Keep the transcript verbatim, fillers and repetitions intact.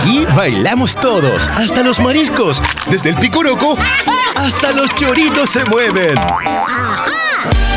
Aquí bailamos todos, hasta los mariscos. Desde el picoroco hasta los choritos se mueven. ¡Ajá!